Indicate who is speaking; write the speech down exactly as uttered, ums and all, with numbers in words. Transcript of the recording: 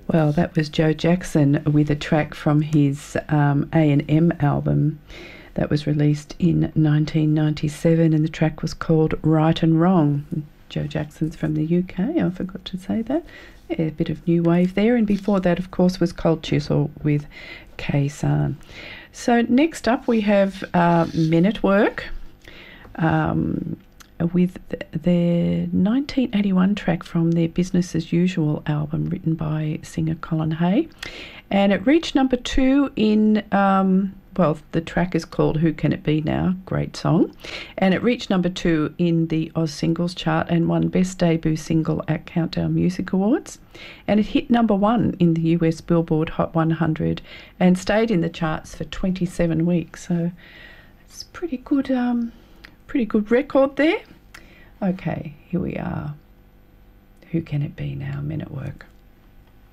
Speaker 1: Well, that was Joe Jackson with a track from his um, A and M album that was released in nineteen ninety-seven, and the track was called Right and Wrong. Joe Jackson's from the U K, I forgot to say that. Yeah, a bit of new wave there, and before that, of course, was Cold Chisel with Khe Sanh. So next up we have uh, Men at Work um, with their nineteen eighty-one track from their Business as Usual album, written by singer Colin Hay, and it reached number two in um, well, the track is called Who Can It Be Now? Great song. And it reached number two in the Oz Singles chart and won Best Debut Single at Countdown Music Awards. And it hit number one in the U S Billboard Hot one hundred and stayed in the charts for twenty-seven weeks. So it's a pretty good, um, pretty good record there. Okay, here we are. Who Can It Be Now? Men at Work.